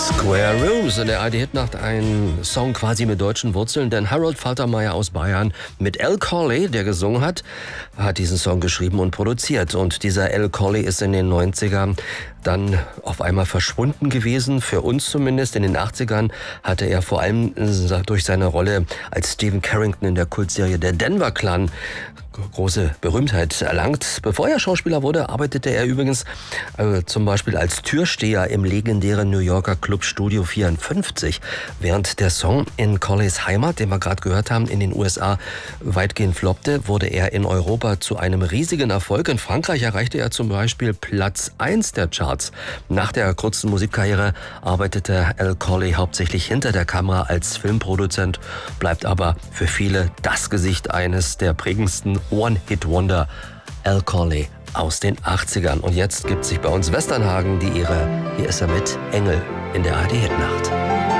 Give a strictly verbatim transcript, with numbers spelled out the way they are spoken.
Square Rooms in der A R D-Hitnacht, ein Song quasi mit deutschen Wurzeln, denn Harold Faltermeier aus Bayern mit Al Corley, der gesungen hat, hat diesen Song geschrieben und produziert. Und dieser Al Corley ist in den neunzigern dann auf einmal verschwunden gewesen, für uns zumindest. In den achtzigern hatte er vor allem durch seine Rolle als Stephen Carrington in der Kultserie Der Denver Clan große Berühmtheit erlangt. Bevor er Schauspieler wurde, arbeitete er übrigens äh, zum Beispiel als Türsteher im legendären New Yorker Club Studio vierundfünfzig. Während der Song in Corleys Heimat, den wir gerade gehört haben, in den U S A weitgehend floppte, wurde er in Europa zu einem riesigen Erfolg. In Frankreich erreichte er zum Beispiel Platz eins der Charts. Nach der kurzen Musikkarriere arbeitete Al Corley hauptsächlich hinter der Kamera als Filmproduzent, bleibt aber für viele das Gesicht eines der prägendsten One-Hit-Wonder, Al Corley aus den achtzigern. Und jetzt gibt sich bei uns Westernhagen die Ehre. Hier ist er mit Engel in der A R D-Hitnacht.